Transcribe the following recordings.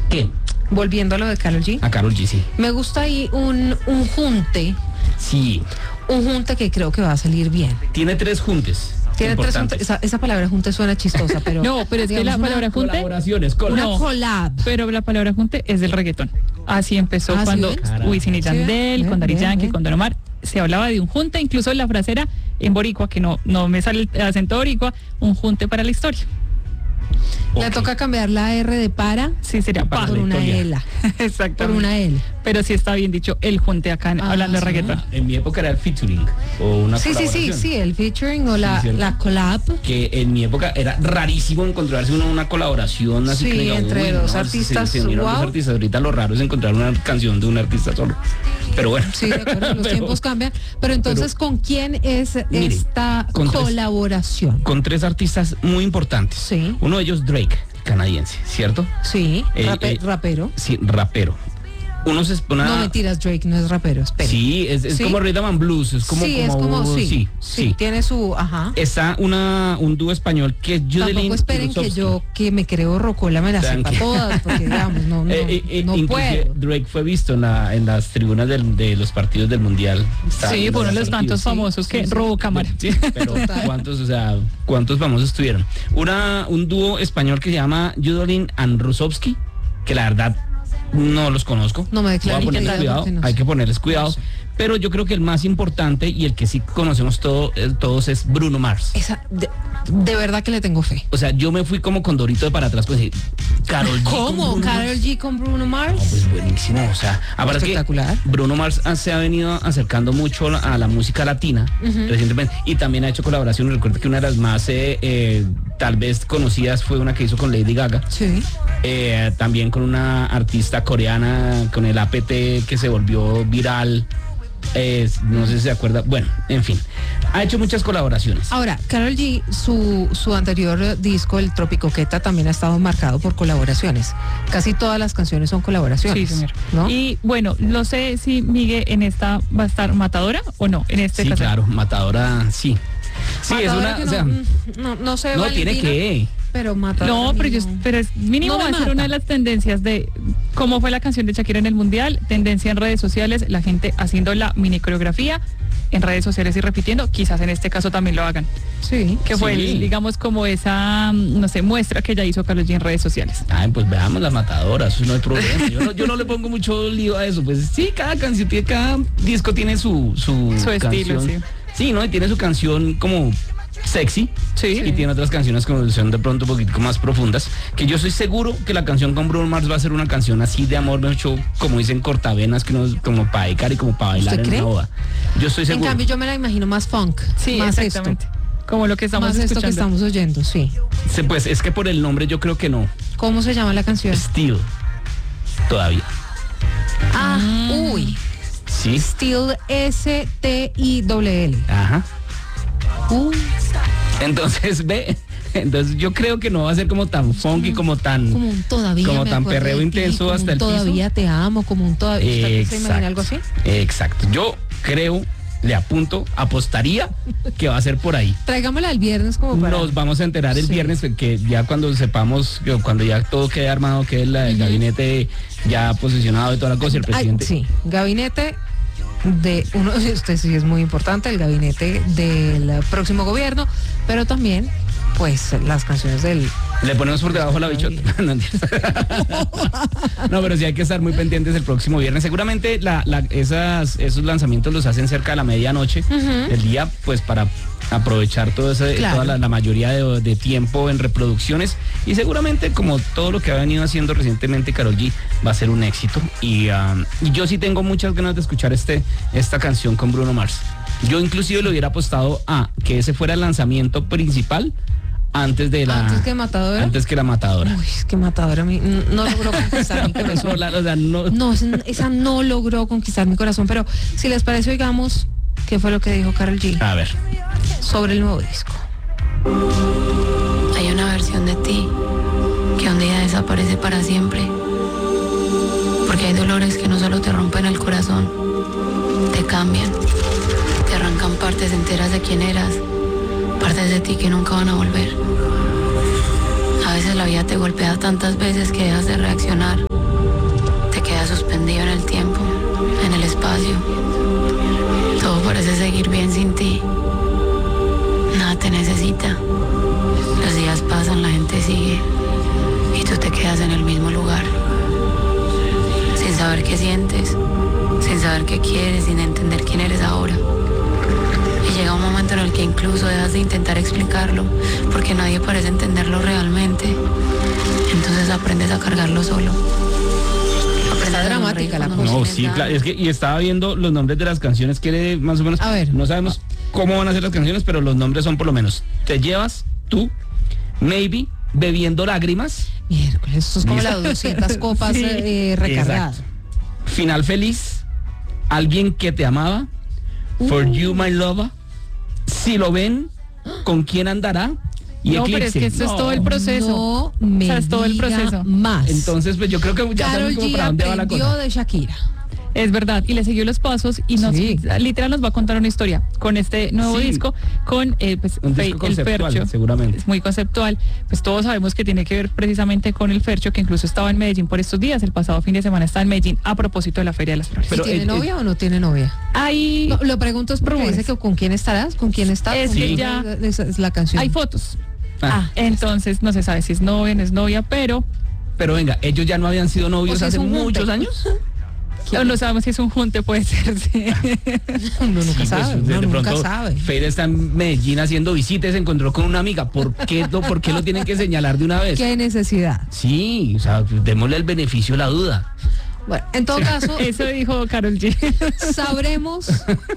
¿Qué? Volviendo a lo de Karol G. A Karol G, sí. Me gusta ahí un junte. Sí. Un junte que creo que va a salir bien. Tiene 3 juntes. Tiene 3 juntes. Esa palabra junte suena chistosa, pero... No, pero es que la palabra junte... Colaboraciones, Una collab. Pero la palabra junte es del reggaetón. Así empezó cuando Wisin y Yandel, con Daddy Yankee, con Don Omar, se hablaba de un junte, incluso la frase era en boricua, que no me sale el acento boricua, un junte para la historia. Le toca cambiar la R de para. Sí, sería por una L. Exactamente. Por una L. Pero sí está bien dicho el junte acá hablando de reggaetón. En mi época era el featuring o una colaboración. Sí, el featuring o la collab. Que en mi época era rarísimo encontrarse una colaboración así que entre dos artistas. Se unieron dos artistas. Ahorita lo raro es encontrar una canción de un artista solo. Pero bueno. Sí, de acuerdo, los tiempos cambian. Pero entonces, ¿con quién es esta colaboración? Con 3 artistas muy importantes. Sí. Uno de ellos, Drake, canadiense, ¿cierto? Sí, rapero. Sí, rapero. No mentiras, Drake no es rapero, espera. Sí, es como Rhythm and Blues, es como sí, tiene su, Está un dúo español que es Judelin. Tampoco esperen que yo, que me creo rocola, me las sepa todas, porque digamos, no puedo. Drake fue visto en las tribunas de los partidos del Mundial. Sí, por uno de los tantos famosos que robó cámara. Sí, pero ¿cuántos famosos estuvieron? Un dúo español que se llama Judelin and Rusovsky, que la verdad no los conozco. No me declaro. Hay que ponerles cuidado. Pero yo creo que el más importante y el que sí conocemos todos es Bruno Mars. De verdad que le tengo fe. O sea, yo me fui como con Dorito de para atrás, pues Karol G. ¿Cómo? ¿Karol G con Bruno Mars? No, pues buenísimo. O sea, aparte espectacular. Que Bruno Mars se ha venido acercando mucho a la música latina recientemente y también ha hecho colaboraciones. Recuerdo que una de las más tal vez conocidas fue una que hizo con Lady Gaga. Sí. También con una artista coreana, con el APT que se volvió viral. No sé si se acuerda. Bueno, en fin, ha hecho muchas colaboraciones. Ahora, Karol G, su anterior disco, el Tropicoqueta, también ha estado marcado por colaboraciones. Casi todas las canciones son colaboraciones. Sí, señor. ¿No? Y bueno, no sé si Miguel en esta va a estar Matadora o no, en este sí, caso. Claro, Matadora, sí. Sí, Matadora es una, no sé. No tiene que. Pero Matadora. No, pero es mínimo va a ser una de las tendencias de cómo fue la canción de Shakira en el Mundial, tendencia en redes sociales, la gente haciendo la mini coreografía en redes sociales y repitiendo, quizás en este caso también lo hagan. Sí. Que fue, digamos, como esa, no sé, muestra que ya hizo Karol G en redes sociales. Ay, pues veamos la Matadora, eso no hay problema. Yo no le pongo mucho lío a eso, pues sí, cada disco tiene su estilo, sí. Sí, ¿no? Y tiene su canción como sexy, sí, y tiene otras canciones como son de pronto un poquito más profundas, que yo estoy seguro que la canción con Bruno Mars va a ser una canción así de amor, mucho, como dicen, cortavenas, que no es como para dedicar y como para bailar en una boda. Yo estoy seguro. En cambio yo me la imagino más funk, sí, más exactamente. Como lo que estamos escuchando. Esto que estamos oyendo, sí. Pues es que por el nombre yo creo que no. ¿Cómo se llama la canción? Still. Todavía. Uy. Sí. Still, STILL. Ajá. Entonces yo creo que no va a ser como tan funky, como tan perreo intenso hasta el todavía piso. Te amo, como un todavía. ¿Se imagina algo así? Exacto. Yo creo, le apostaría que va a ser por ahí. Traigámosla el viernes como para... Nos vamos a enterar el viernes, que ya cuando sepamos, cuando ya todo quede armado, que el gabinete ya posicionado y toda la cosa, y el presidente. Sí, gabinete de uno de ustedes, sí es muy importante, el gabinete del próximo gobierno, pero también pues las canciones del... Le ponemos por debajo la bichota. No, pero sí hay que estar muy pendientes el próximo viernes. Seguramente esos lanzamientos los hacen cerca de la medianoche del día, pues para aprovechar todo toda la mayoría de tiempo en reproducciones, y seguramente, como todo lo que ha venido haciendo recientemente Karol G, va a ser un éxito, y yo sí tengo muchas ganas de escuchar esta canción con Bruno Mars. Yo inclusive le hubiera apostado a que ese fuera el lanzamiento principal antes que la Matadora. Uy, es que Matadora no logró conquistar mi corazón. Esa no logró conquistar mi corazón, pero si les parece, oigamos qué fue lo que dijo Karol G. A ver. Sobre el nuevo disco. Hay una versión de ti que un día desaparece para siempre. Porque hay dolores que no solo te rompen el corazón, te cambian, te arrancan partes enteras de quién eras, partes de ti que nunca van a volver. A veces la vida te golpea tantas veces que dejas de reaccionar sientes, sin saber qué quieres, sin entender quién eres ahora. Y llega un momento en el que incluso dejas de intentar explicarlo, porque nadie parece entenderlo realmente. Entonces aprendes a cargarlo solo. Está dramática la cosa. No, sí, claro, es que y estaba viendo los nombres de las canciones que más o menos, a ver, no sabemos cómo van a ser las canciones, pero los nombres son por lo menos Te llevas, Tú, Maybe, Bebiendo lágrimas. Miércoles, eso es como las 200 copas recargadas. Final feliz, Alguien que te amaba, For You My Lover, Si lo ven, ¿Con quién andará? Y no, Eclipse. pero es que esto es todo el proceso. No me es todo el proceso. Más. Entonces, pues yo creo que ya Karol saben cómo G para dónde va la cosa. de Shakira. Es verdad, y le siguió los pasos y literal nos va a contar una historia con este nuevo disco, con pues un disco el Fercho, seguramente. Es muy conceptual, pues todos sabemos que tiene que ver precisamente con el Fercho, que incluso estaba en Medellín por estos días, el pasado fin de semana estaba en Medellín a propósito de la Feria de las Flores. Pero, ¿tiene novia o no tiene novia? Ahí no, lo pregunto es porque dice que ¿con quién estarás? ¿Con quién estás? Es que ya es la canción. Hay fotos. Entonces no se sabe si es novia, no es novia, pero venga, ellos ya no habían sido novios hace muchos años. No sabemos si es un junte, puede ser, sí. Uno nunca sabe, pues, uno nunca sabe. Feira está en Medellín haciendo visitas, se encontró con una amiga. ¿Por qué lo tienen que señalar de una vez? ¿Qué necesidad? Sí, o sea, démosle el beneficio a la duda. Bueno, en todo caso... Eso dijo Karol G. Sabremos...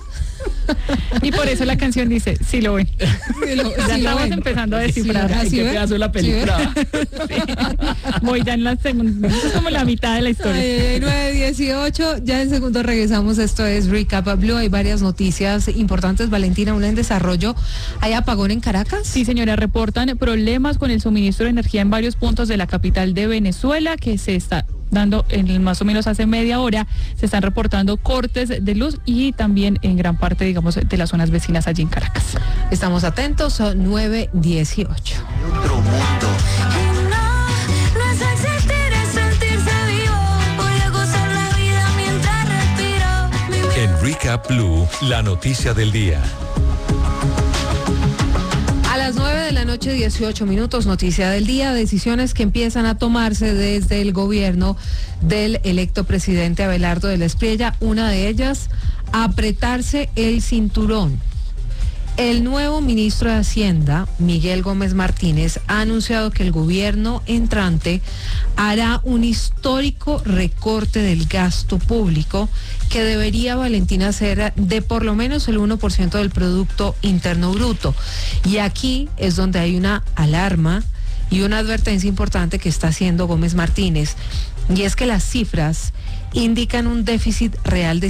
Y por eso la canción dice, sí lo ven. Ya estamos empezando a descifrar. ¿En qué pedazo de la película? Voy ya en la segunda, es como la mitad de la historia. 9:18, ya en segundo regresamos. Esto es Recap Blue. Hay varias noticias importantes. Valentina, una en desarrollo. ¿Hay apagón en Caracas? Sí, señora, reportan problemas con el suministro de energía en varios puntos de la capital de Venezuela, que se está dando más o menos hace media hora. Se están reportando cortes de luz y también en gran parte, digamos, de las zonas vecinas allí en Caracas. Estamos atentos, 9:18. Otro mundo. No es existir, es sentirse vivo. Voy a gozar la vida mientras respiro. En Recap Blue, la noticia del día. A las 9:18 p.m, noticia del día, decisiones que empiezan a tomarse desde el gobierno del electo presidente Abelardo de la Espriella. Una de ellas, apretarse el cinturón. El nuevo ministro de Hacienda, Miguel Gómez Martínez, ha anunciado que el gobierno entrante hará un histórico recorte del gasto público que debería, Valentina, ser de por lo menos el 1% del Producto Interno Bruto. Y aquí es donde hay una alarma y una advertencia importante que está haciendo Gómez Martínez, y es que las cifras indican un déficit real de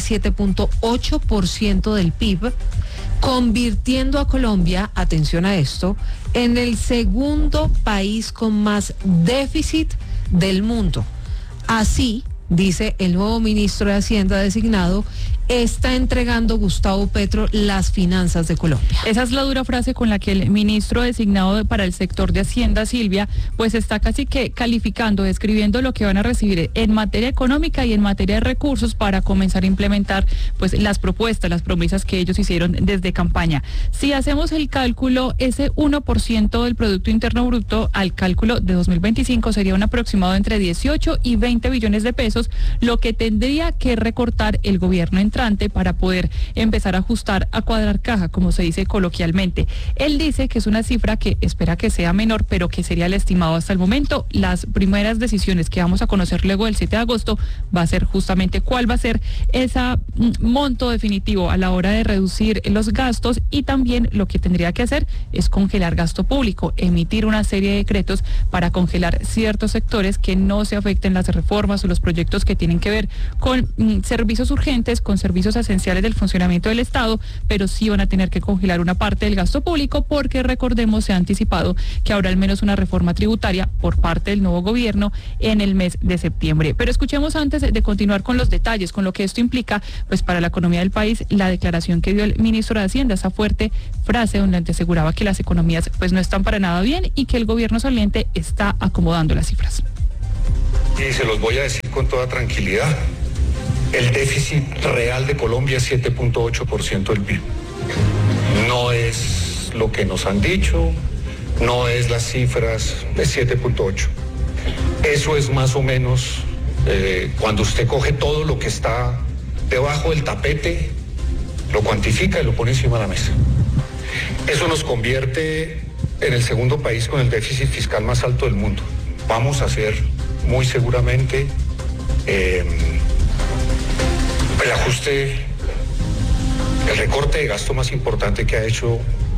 7.8% del PIB, convirtiendo a Colombia, atención a esto, en el segundo país con más déficit del mundo. Así, dice el nuevo ministro de Hacienda designado, está entregando Gustavo Petro las finanzas de Colombia. Esa es la dura frase con la que el ministro designado para el sector de Hacienda, Silvia, pues está casi que calificando, describiendo lo que van a recibir en materia económica y en materia de recursos para comenzar a implementar pues las propuestas, las promesas que ellos hicieron desde campaña. Si hacemos el cálculo, ese 1% del Producto Interno Bruto al cálculo de 2025 sería un aproximado entre 18 y 20 billones de pesos, lo que tendría que recortar el gobierno entrante para poder empezar a ajustar, a cuadrar caja, como se dice coloquialmente. Él dice que es una cifra que espera que sea menor, pero que sería el estimado hasta el momento. Las primeras decisiones que vamos a conocer luego del 7 de agosto va a ser justamente cuál va a ser ese monto definitivo a la hora de reducir los gastos, y también lo que tendría que hacer es congelar gasto público, emitir una serie de decretos para congelar ciertos sectores que no se afecten las reformas o los proyectos que tienen que ver con servicios urgentes, con servicios esenciales del funcionamiento del Estado, pero sí van a tener que congelar una parte del gasto público, porque recordemos, se ha anticipado que habrá al menos una reforma tributaria por parte del nuevo gobierno en el mes de septiembre. Pero escuchemos, antes de continuar con los detalles, con lo que esto implica pues para la economía del país, la declaración que dio el ministro de Hacienda, esa fuerte frase donde aseguraba que las economías pues no están para nada bien y que el gobierno saliente está acomodando las cifras. Y se los voy a decir con toda tranquilidad. El déficit real de Colombia es 7.8% del PIB. No es lo que nos han dicho, no es las cifras, es 7.8. Eso es más o menos Cuando usted coge todo lo que está debajo del tapete, lo cuantifica y lo pone encima de la mesa. Eso nos convierte en el segundo país con el déficit fiscal más alto del mundo. Vamos a ser muy seguramente el ajuste, el recorte de gasto más importante que ha hecho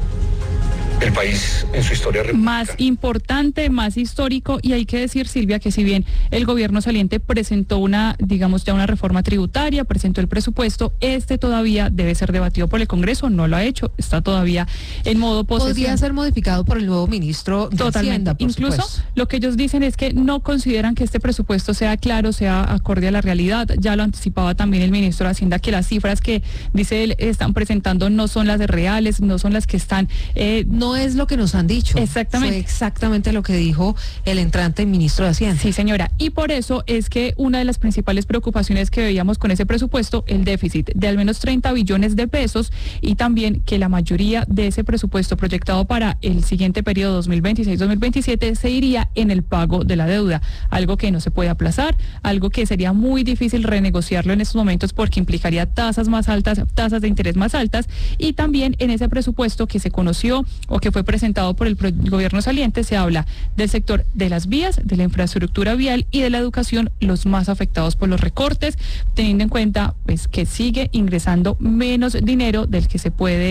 el país en su historia republicana. Más importante, más histórico, y hay que decir, Silvia, que si bien el gobierno saliente presentó una reforma tributaria, presentó el presupuesto, todavía debe ser debatido por el Congreso, no lo ha hecho, está todavía en modo posesión. Podría ser modificado por el nuevo ministro de Hacienda, por Incluso supuesto. Lo que ellos dicen es que no consideran que este presupuesto sea claro, sea acorde a la realidad. Ya lo anticipaba también el ministro de Hacienda, que las cifras que dice él están presentando no son las reales, no son las que están... No es lo que nos han dicho. Exactamente. Fue exactamente lo que dijo el entrante ministro de Hacienda. Sí, señora. Y por eso es que una de las principales preocupaciones que veíamos con ese presupuesto, el déficit de al menos 30 billones de pesos, y también que la mayoría de ese presupuesto proyectado para el siguiente periodo 2026-2027 se iría en el pago de la deuda, algo que no se puede aplazar, algo que sería muy difícil renegociarlo en estos momentos porque implicaría tasas más altas, tasas de interés más altas, y también en ese presupuesto que se conoció o que fue presentado por el gobierno saliente se habla del sector de las vías, de la infraestructura vial y de la educación, los más afectados por los recortes, teniendo en cuenta pues que sigue ingresando menos dinero del que se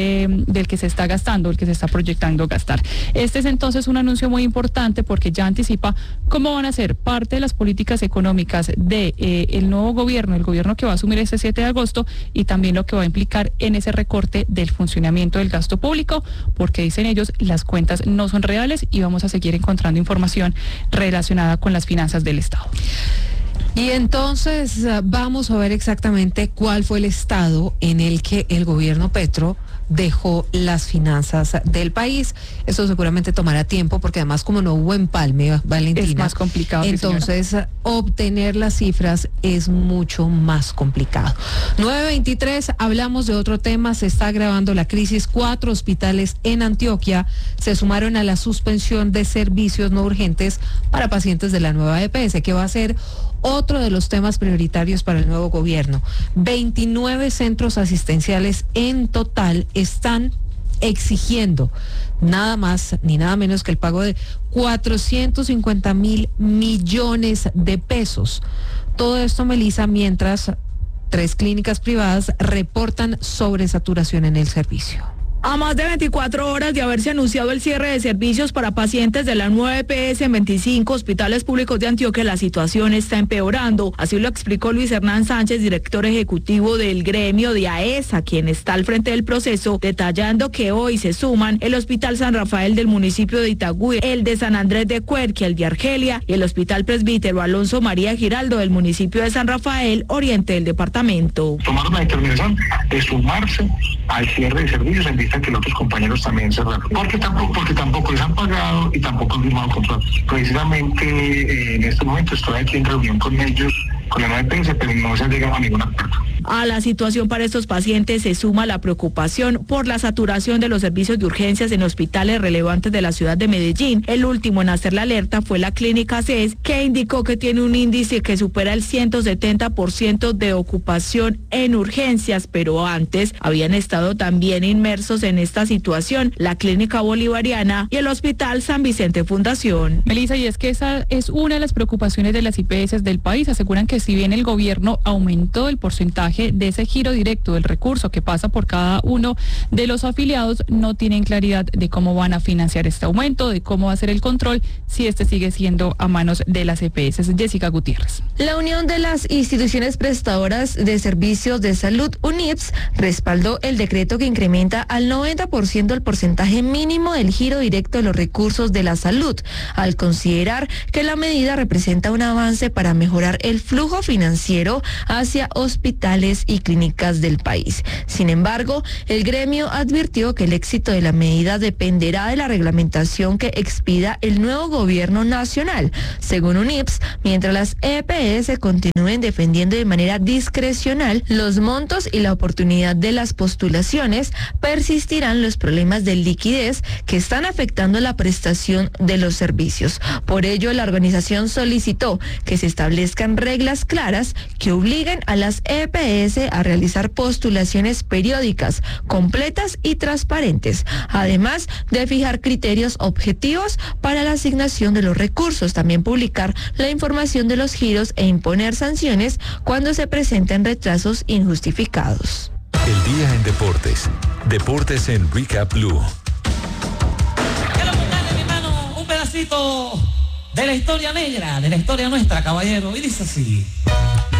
está gastando, del que se está proyectando gastar. Este es entonces un anuncio muy importante porque ya anticipa cómo van a ser parte de las políticas económicas de el nuevo gobierno, el gobierno que va a asumir este 7 de agosto, y también lo que va a implicar en ese recorte del funcionamiento del gasto público, porque dicen ellos, las cuentas no son reales y vamos a seguir encontrando información relacionada con las finanzas del Estado. Y entonces vamos a ver exactamente cuál fue el estado en el que el gobierno Petro dejó las finanzas del país. Eso seguramente tomará tiempo porque además como no hubo empalme, Valentina, es más complicado. entonces obtener las cifras es mucho más complicado. 9:23, hablamos de otro tema. Se está agravando la crisis. 4 hospitales en Antioquia se sumaron a la suspensión de servicios no urgentes para pacientes de la nueva EPS, que va a ser otro de los temas prioritarios para el nuevo gobierno. 29 centros asistenciales en total están exigiendo nada más ni nada menos que el pago de 450.000 millones de pesos. Todo esto, Melissa, mientras 3 clínicas privadas reportan sobresaturación en el servicio. A más de 24 horas de haberse anunciado el cierre de servicios para pacientes de la nueva EPS en 25 hospitales públicos de Antioquia, la situación está empeorando. Así lo explicó Luis Hernán Sánchez, director ejecutivo del gremio de AESA, quien está al frente del proceso, detallando que hoy se suman el Hospital San Rafael del municipio de Itagüí, el de San Andrés de Cuerquia, el de Argelia y el Hospital Presbítero Alonso María Giraldo del municipio de San Rafael, oriente del departamento. Tomaron la determinación de sumarse al cierre de servicios en vista que los otros compañeros también cerraron. Porque tampoco les han pagado y tampoco han firmado contratos. Precisamente en este momento estoy aquí en reunión con ellos, con la nueva EPS, pero no se ha llegado a ningún acuerdo. A la situación para estos pacientes se suma la preocupación por la saturación de los servicios de urgencias en hospitales relevantes de la ciudad de Medellín. El último en hacer la alerta fue la clínica CES, que indicó que tiene un índice que supera el 170% de ocupación en urgencias, pero antes habían estado también inmersos en esta situación la Clínica Bolivariana y el Hospital San Vicente Fundación. Melissa, y es que esa es una de las preocupaciones de las IPS del país. Aseguran que si bien el gobierno aumentó el porcentaje de ese giro directo del recurso que pasa por cada uno de los afiliados, no tienen claridad de cómo van a financiar este aumento, de cómo va a ser el control si este sigue siendo a manos de las EPS. Jessica Gutiérrez. La Unión de las Instituciones Prestadoras de Servicios de Salud, UNIPS, respaldó el decreto que incrementa al 90% el porcentaje mínimo del giro directo de los recursos de la salud, al considerar que la medida representa un avance para mejorar el flujo financiero hacia hospitales hospitales y clínicas del país. Sin embargo, el gremio advirtió que el éxito de la medida dependerá de la reglamentación que expida el nuevo gobierno nacional. Según UNIPS, mientras las EPS continúen defendiendo de manera discrecional los montos y la oportunidad de las postulaciones, persistirán los problemas de liquidez que están afectando la prestación de los servicios. Por ello, la organización solicitó que se establezcan reglas claras que obliguen a las EPS a realizar postulaciones periódicas, completas y transparentes, además de fijar criterios objetivos para la asignación de los recursos, también publicar la información de los giros e imponer sanciones cuando se presenten retrasos injustificados. El día en deportes. Deportes en Recap Blue. Quiero contarle, mi hermano, un pedacito de la historia negra, de la historia nuestra, caballero, y dice así.